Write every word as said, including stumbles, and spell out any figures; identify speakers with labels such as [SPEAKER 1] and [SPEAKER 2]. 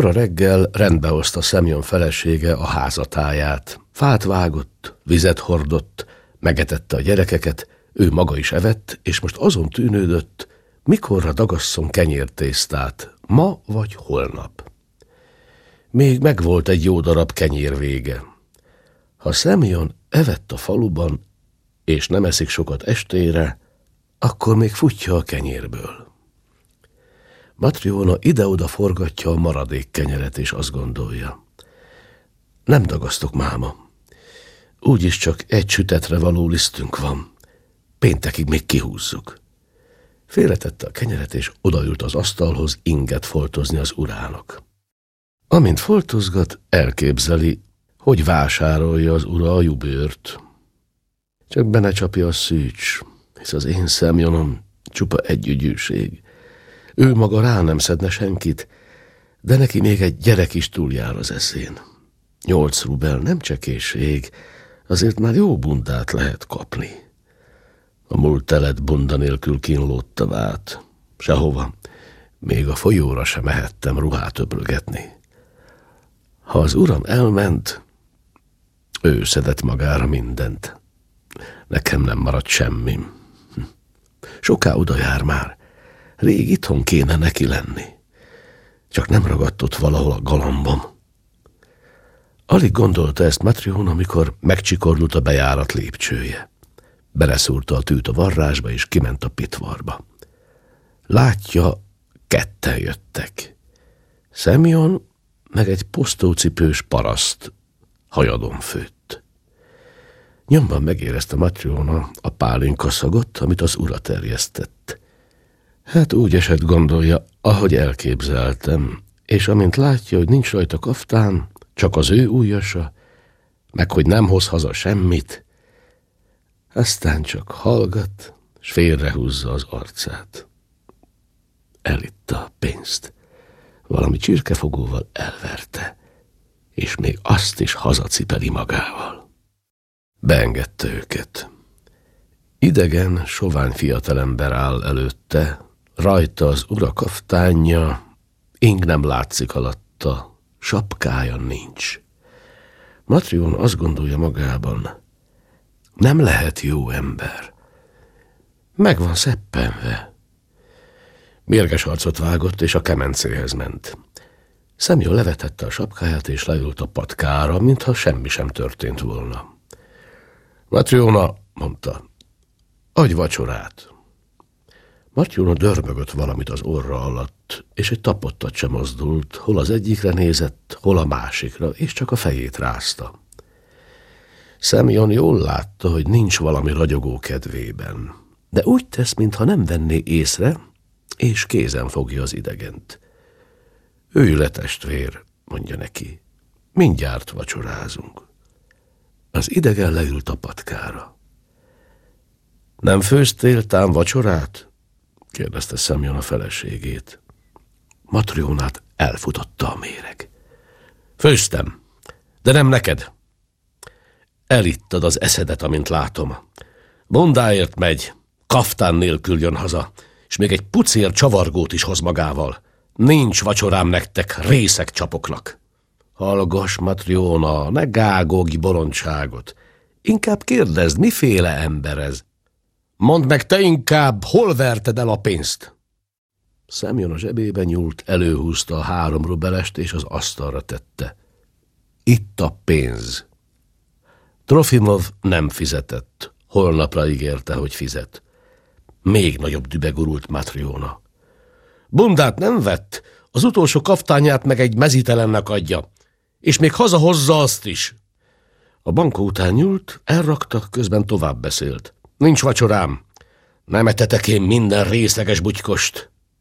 [SPEAKER 1] Kora reggel rendbe hozta Szemjon felesége a házatáját. Fát vágott, vizet hordott, megetette a gyerekeket, ő maga is evett, és most azon tűnődött, mikorra dagasszon kenyértésztát, ma vagy holnap. Még megvolt egy jó darab kenyér vége. Ha Szemjon evett a faluban, és nem eszik sokat estére, akkor még futja a kenyérből. Matryóna ide-oda forgatja a maradék kenyeret, és azt gondolja. Nem dagasztok, máma. Úgyis csak egy sütetre való lisztünk van. Péntekig még kihúzzuk. Félretette a kenyeret, és odaült az asztalhoz inget foltozni az urának. Amint foltozgat, elképzeli, hogy vásárolja az ura a jubőrt. Csak be ne csapja a szűcs, hisz az én Szemjonom csupa együgyűség. Ő maga rá nem szedne senkit, de neki még egy gyerek is túljár az eszén. Nyolc rubel nem csekészség, azért már jó bundát lehet kapni. A múlt telet bunda nélkül kínlódtam át. Sehova, még a folyóra sem mehettem ruhát öblögetni. Ha az uram elment, ő szedett magára mindent. Nekem nem maradt semmim. Soká oda jár már. Rég itthon kéne neki lenni. Csak nem ragadt ott valahol a galambom. Alig gondolta ezt Matryóna, amikor megcsikorlult a bejárat lépcsője. Beleszúrta a tűt a varrásba, és kiment a pitvarba. Látja, ketten jöttek. Szemjon meg egy posztócipős paraszt, hajadon főtt. Nyomban megérezte Matryóna a pálinka szagot, amit az ura terjesztett. Hát úgy esett, gondolja, ahogy elképzeltem, és amint látja, hogy nincs rajta kaftán, csak az ő ujjasa, meg hogy nem hoz haza semmit, aztán csak hallgat, s félrehúzza az arcát. Elitta a pénzt, valami csirkefogóval elverte, és még azt is hazacipeli magával. Beengedte őket. Idegen, sovány fiatalember áll előtte, rajta az ura kaftánja, ing nem látszik alatta, sapkája nincs. Matryón azt gondolja magában, nem lehet jó ember. Meg van szeppenve. Mérges arcot vágott, és a kemencéhez ment. Szemjon levetette a sapkáját, és leült a patkára, mintha semmi sem történt volna. Matryóna, mondta, adj vacsorát. Matryóna dörmögött valamit az orra alatt, és egy tapottat sem mozdult, hol az egyikre nézett, hol a másikra, és csak a fejét rázta. Szemjon jól látta, hogy nincs valami ragyogó kedvében, de úgy tesz, mintha nem venné észre, és kézen fogja az idegent. Ülj le, testvér, mondja neki, mindjárt vacsorázunk. Az idegen leült a patkára. Nem főztél tám vacsorát? kérdezte Szemjon a feleségét. Matryónát elfutotta a méreg. Főztem, de nem neked. Elittad az eszedet, amint látom. Bundáért megy, kaftán nélkül jön haza, és még egy pucér csavargót is hoz magával. Nincs vacsorám nektek, részek csapoknak. Hallgass, Matryóna, ne gágogj bolondságot. Inkább kérdezd, miféle ember ez? Mondd meg te inkább, hol verted el a pénzt? Szemjon a zsebébe nyúlt, előhúzta a három rubelest, és az asztalra tette. Itt a pénz. Trofimov nem fizetett. Holnapra ígérte, hogy fizet. Még nagyobb dübe gurult Matryóna. Bundát nem vett, az utolsó kaftányát meg egy mezitelennek adja, és még hazahozza azt is. A bankó után nyúlt, elrakta, közben tovább beszélt. Nincs vacsorám, nem etetek én minden részleges butykost.